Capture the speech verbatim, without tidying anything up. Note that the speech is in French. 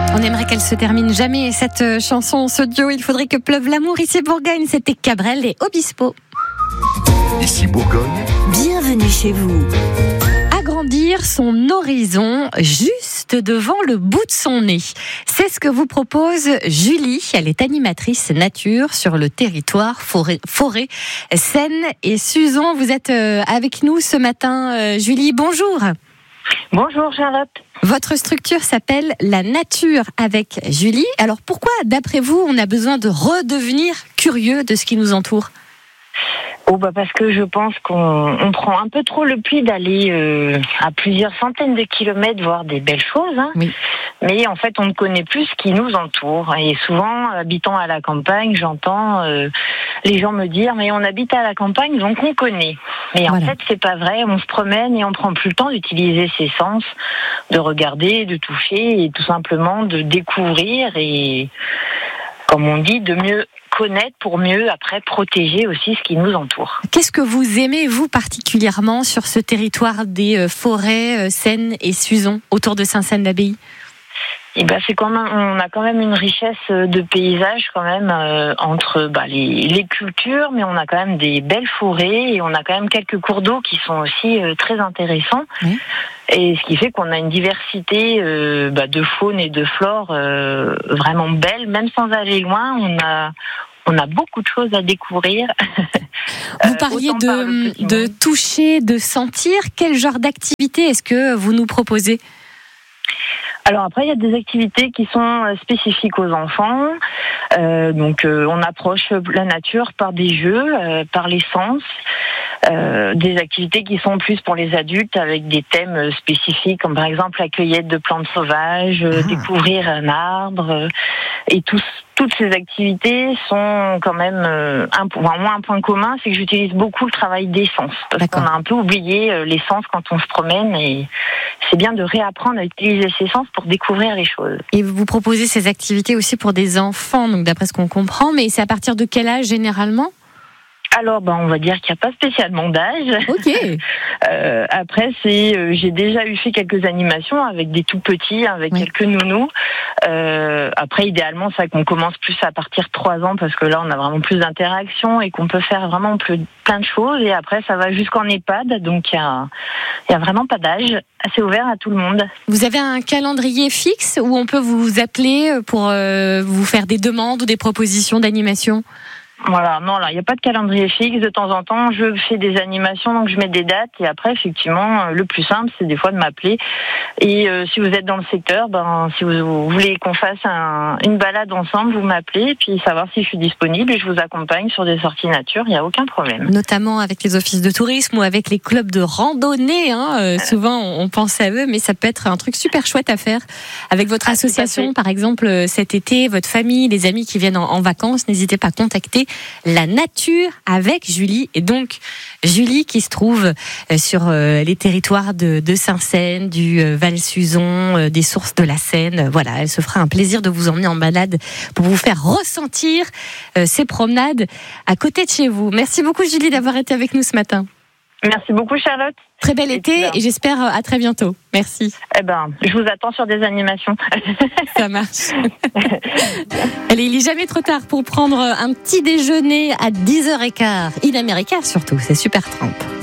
On aimerait qu'elle se termine jamais, cette chanson, ce duo. Il faudrait que pleuve l'amour. Ici Bourgogne, c'était Cabrel et Obispo. Ici Bourgogne, bienvenue chez vous. Agrandir son horizon juste devant le bout de son nez. C'est ce que vous propose Julie. Elle est animatrice nature sur le territoire forêt, forêt Seine et Suzon. Vous êtes avec nous ce matin, Julie. Bonjour. Bonjour Charlotte. Votre structure s'appelle La Nature avec Julie. Alors pourquoi, d'après vous, on a besoin de redevenir curieux de ce qui nous entoure ? Oh bah parce que je pense qu'on on prend un peu trop le pli d'aller euh, à plusieurs centaines de kilomètres voir des belles choses, hein. Oui. Mais en fait on ne connaît plus ce qui nous entoure. Et souvent, habitant à la campagne, j'entends euh, les gens me dire mais on habite à la campagne donc on connaît. Mais en Voilà. fait c'est pas vrai, on se promène et on prend plus le temps d'utiliser ses sens, de regarder, de toucher et tout simplement de découvrir et, comme on dit, de mieux connaître pour mieux après protéger aussi ce qui nous entoure. Qu'est-ce que vous aimez, vous, particulièrement sur ce territoire des forêts euh, Seine et Suzon, autour de Saint-Seine-d'Abbaye ? Et ben c'est quand même, on a quand même une richesse de paysages quand même euh, entre bah, les, les cultures, mais on a quand même des belles forêts et on a quand même quelques cours d'eau qui sont aussi euh, très intéressants. Oui. Et ce qui fait qu'on a une diversité euh, bah, de faune et de flore euh, vraiment belle, même sans aller loin. On a on a beaucoup de choses à découvrir. Vous parliez de, de toucher, de sentir. Quel genre d'activité est-ce que vous nous proposez ? Alors après, il y a des activités qui sont spécifiques aux enfants. Euh, donc, euh, on approche la nature par des jeux, euh, par les sens. Euh, des activités qui sont plus pour les adultes avec des thèmes spécifiques, comme par exemple la cueillette de plantes sauvages, ah. découvrir un arbre. Euh, et tous, toutes ces activités sont quand même euh, un, enfin, moi, un point commun, c'est que j'utilise beaucoup le travail des sens. Parce D'accord. qu'on a un peu oublié euh, les sens quand on se promène et c'est bien de réapprendre à utiliser ses sens pour découvrir les choses. Et vous proposez ces activités aussi pour des enfants, donc d'après ce qu'on comprend, mais c'est à partir de quel âge généralement ? Alors, ben, on va dire qu'il n'y a pas spécialement d'âge. Ok. euh, après, c'est, euh, j'ai déjà eu fait quelques animations avec des tout petits, avec oui. quelques nounous. Euh, après, idéalement, c'est qu'on commence plus à partir de trois ans parce que là, on a vraiment plus d'interactions et qu'on peut faire vraiment plus, plein de choses. Et après, ça va jusqu'en EHPAD, donc il y a, il y a vraiment pas d'âge. C'est ouvert à tout le monde. Vous avez un calendrier fixe où on peut vous appeler pour euh, vous faire des demandes ou des propositions d'animation ? Voilà, non, là, il n'y a pas de calendrier fixe. De temps en temps, je fais des animations, donc je mets des dates. Et après, effectivement, le plus simple, c'est des fois de m'appeler. Et euh, si vous êtes dans le secteur, ben, si vous, vous voulez qu'on fasse un, une balade ensemble, vous m'appelez, puis savoir si je suis disponible et je vous accompagne sur des sorties nature, il n'y a aucun problème. Notamment avec les offices de tourisme ou avec les clubs de randonnée. Hein. Euh, souvent, on pense à eux, mais ça peut être un truc super chouette à faire. Avec votre ah, association, par exemple, cet été, votre famille, les amis qui viennent en, en vacances, n'hésitez pas à contacter La Nature avec Julie. Et donc, Julie qui se trouve sur les territoires de, de Saint-Seine, du Val-Suzon, des sources de la Seine. Voilà, elle se fera un plaisir de vous emmener en balade pour vous faire ressentir ces promenades à côté de chez vous. Merci beaucoup Julie d'avoir été avec nous ce matin. Merci beaucoup Charlotte. Très bel été et j'espère à très bientôt. Merci. Eh ben, je vous attends sur des animations. Ça marche. Allez, il n'est jamais trop tard pour prendre un petit déjeuner à dix heures quinze. In America surtout, c'est super trempe.